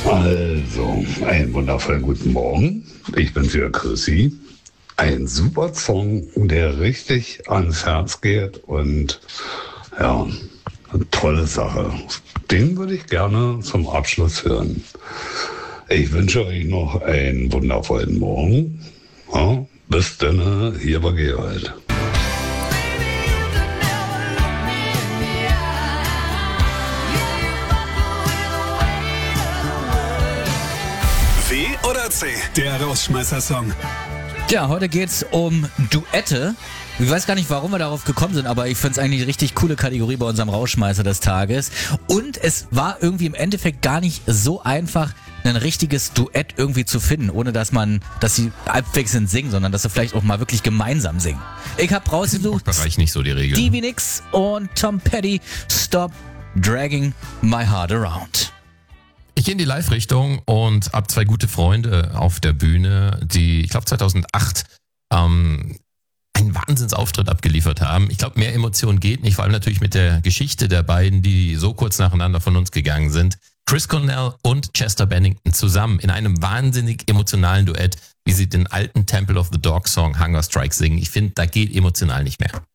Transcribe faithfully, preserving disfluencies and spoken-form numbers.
Also, einen wundervollen guten Morgen. Ich bin wieder Chrissy. Ein super Song, der richtig ans Herz geht und ja, eine tolle Sache. Den würde ich gerne zum Abschluss hören. Ich wünsche euch noch einen wundervollen Morgen. Ja, bis dann, hier bei Gerald. W oder C, der Rausschmeißer-Song. Ja, heute geht's um Duette. Ich weiß gar nicht, warum wir darauf gekommen sind, aber ich finde es eigentlich eine richtig coole Kategorie bei unserem Rausschmeißer des Tages. Und es war irgendwie im Endeffekt gar nicht so einfach, ein richtiges Duett irgendwie zu finden, ohne dass man, dass sie abwechselnd singen, sondern dass sie vielleicht auch mal wirklich gemeinsam singen. Ich habe rausgesucht, Bereich nicht so die Regel. Stevie Nicks und Tom Petty, Stop Dragging My Heart Around. Ich gehe in die Live-Richtung und habe zwei gute Freunde auf der Bühne, die, ich glaube zweitausendacht, ähm, einen Wahnsinnsauftritt abgeliefert haben. Ich glaube, mehr Emotionen geht nicht, vor allem natürlich mit der Geschichte der beiden, die so kurz nacheinander von uns gegangen sind. Chris Cornell und Chester Bennington zusammen in einem wahnsinnig emotionalen Duett, wie sie den alten Temple of the Dog Song Hunger Strike singen. Ich finde, da geht emotional nicht mehr.